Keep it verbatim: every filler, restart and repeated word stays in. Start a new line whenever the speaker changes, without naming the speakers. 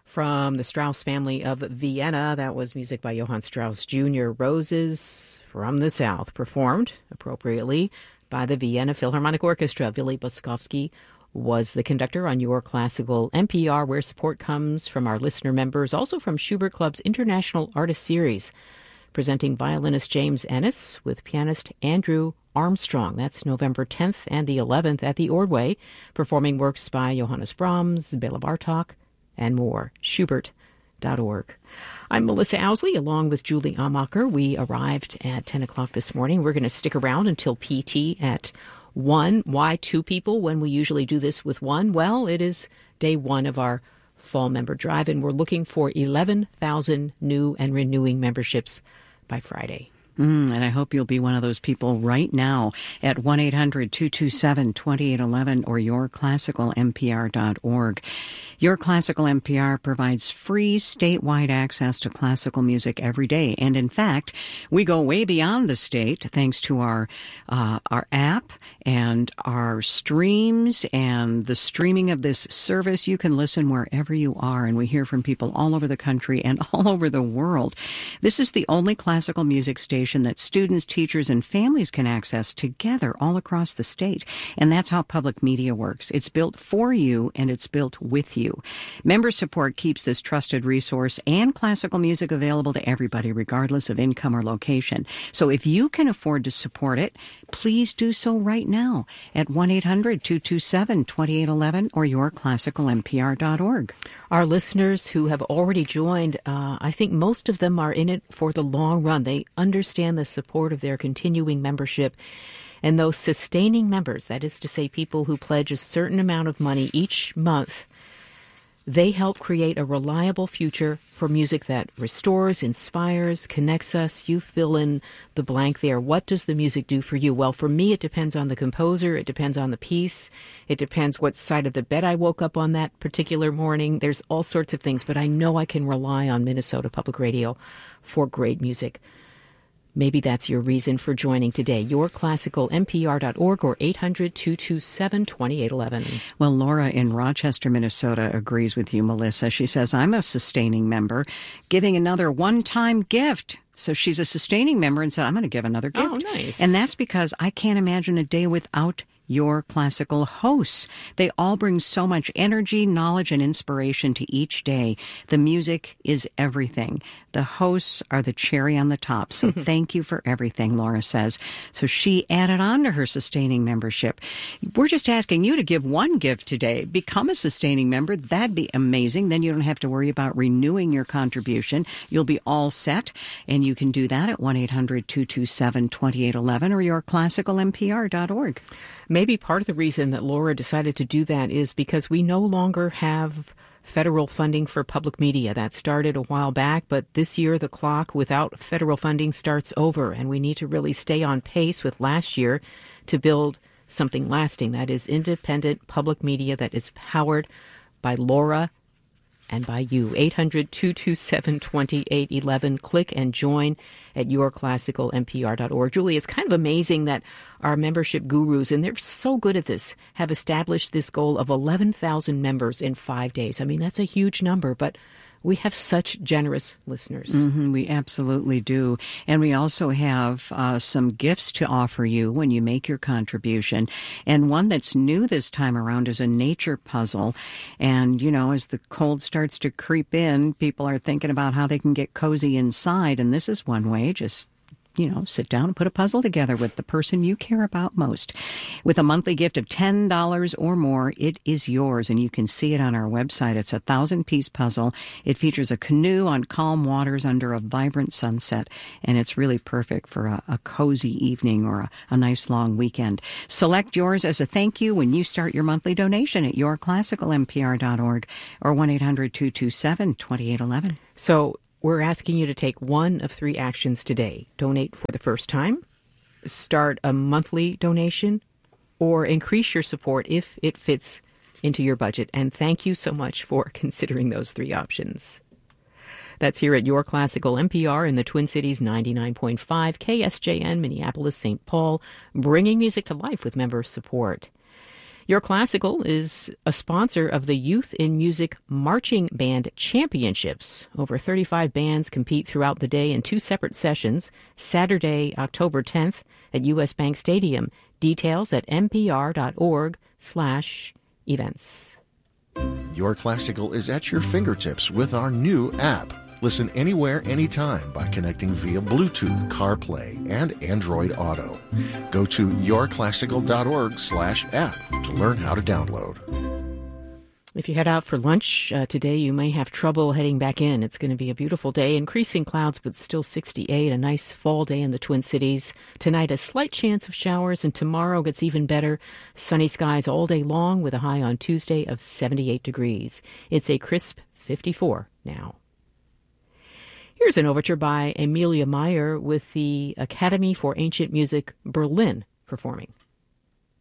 From the Strauss family of Vienna, that was music by Johann Strauss Junior Roses from the South, performed appropriately by the Vienna Philharmonic Orchestra. Willy Boskovsky was the conductor on Your Classical N P R, where support comes from our listener members, also from Schubert Club's International Artist Series, presenting violinist James Ennis with pianist Andrew Armstrong. That's November tenth and the eleventh at the Ordway, performing works by Johannes Brahms, Bela Bartok, and more. Schubert dot org. I'm Melissa Owsley, along with Julie Amacher. We arrived at ten o'clock this morning. We're going to stick around until P T at one. Why two people when we usually do this with one? Well, it is day one of our fall member drive, and we're looking for eleven thousand new and renewing memberships by Friday.
Mm, and I hope you'll be one of those people right now at one eight hundred two two seven two eight one one or your classical n p r dot org. Your Classical N P R provides free statewide access to classical music every day. And in fact, we go way beyond the state thanks to our uh, our app and our streams and the streaming of this service. You can listen wherever you are, and we hear from people all over the country and all over the world. This is the only classical music station that students, teachers, and families can access together all across the state. And that's how public media works. It's built for you, and it's built with you. Member support keeps this trusted resource and classical music available to everybody, regardless of income or location. So if you can afford to support it, please do so right now at one eight hundred two two seven two eight one one or your classical n p r dot org.
Our listeners who have already joined, uh, I think most of them are in it for the long run. They understand the support of their continuing membership. And those sustaining members, that is to say people who pledge a certain amount of money each month, they help create a reliable future for music that restores, inspires, connects us. You fill in the blank there. What does the music do for you? Well, for me, it depends on the composer. It depends on the piece. It depends what side of the bed I woke up on that particular morning. There's all sorts of things, but I know I can rely on Minnesota Public Radio for great music. Maybe that's your reason for joining today. your classical n p r dot org or eight hundred two two seven two eight one one.
Well, Laura in Rochester, Minnesota agrees with you, Melissa. She says, I'm a sustaining member, giving another one-time gift. So she's a sustaining member and said, I'm going to give another gift.
Oh, nice.
And that's because I can't imagine a day without Your Classical hosts. They all bring so much energy, knowledge, and inspiration to each day. The music is everything. The hosts are the cherry on the top. So thank you for everything, Laura says. So she added on to her sustaining membership. We're just asking you to give one gift today. Become a sustaining member. That'd be amazing. Then you don't have to worry about renewing your contribution. You'll be all set. And you can do that at one eight hundred two two seven two eight one one or your classical n p r dot org.
Maybe part of the reason that Laura decided to do that is because we no longer have federal funding for public media. That started a while back, but this year the clock without federal funding starts over, and we need to really stay on pace with last year to build something lasting. That is independent public media that is powered by Laura and by you. eight hundred two two seven two eight one one. Click and join at your classical n p r dot org. Julie, it's kind of amazing that our membership gurus, and they're so good at this, have established this goal of eleven thousand members in five days. I mean, that's a huge number, but we have such generous listeners.
Mm-hmm, we absolutely do. And we also have uh, some gifts to offer you when you make your contribution. And one that's new this time around is a nature puzzle. And, you know, as the cold starts to creep in, people are thinking about how they can get cozy inside. And this is one way, just you know, sit down and put a puzzle together with the person you care about most. With a monthly gift of ten dollars or more, it is yours, and you can see it on our website. It's a thousand-piece puzzle. It features a canoe on calm waters under a vibrant sunset, and it's really perfect for a, a cozy evening or a, a nice long weekend. Select yours as a thank you when you start your monthly donation at your classical n p r dot org or one eight hundred two two seven two eight one one.
So we're asking you to take one of three actions today. Donate for the first time, start a monthly donation, or increase your support if it fits into your budget. And thank you so much for considering those three options. That's here at Your Classical N P R in the Twin Cities, ninety-nine point five, K S J N, Minneapolis, Saint Paul, bringing music to life with member support. Your Classical is a sponsor of the Youth in Music Marching Band Championships. Over thirty-five bands compete throughout the day in two separate sessions, Saturday, October tenth at U S Bank Stadium. Details at npr.org slash events.
Your Classical is at your fingertips with our new app. Listen anywhere, anytime by connecting via Bluetooth, CarPlay, and Android Auto. Go to yourclassical.org slash app to learn how to download.
If you head out for lunch uh, today, you may have trouble heading back in. It's going to be a beautiful day, increasing clouds, but still sixty-eight, a nice fall day in the Twin Cities. Tonight, a slight chance of showers, and tomorrow gets even better. Sunny skies all day long with a high on Tuesday of seventy-eight degrees. It's a crisp fifty-four now. Here's an overture by Amelia Meyer with the Academy for Ancient Music Berlin performing.